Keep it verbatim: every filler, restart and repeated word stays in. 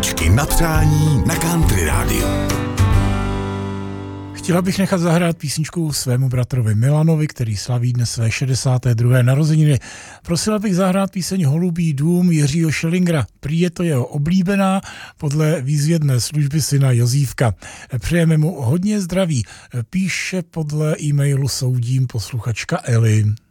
Písničky na přání na Country rádiu. Chtěla bych nechat zahrát písničku svému bratrovi Milanovi, který slaví dnes své šedesáté druhé narozeniny. Prosila bych zahrát píseň Holubý dům Jiřího Schillingera. Prý je to jeho oblíbená podle výzvědné služby syna Jozívka. Přejeme mu hodně zdraví. Píše podle e-mailu Soudím posluchačka Eli.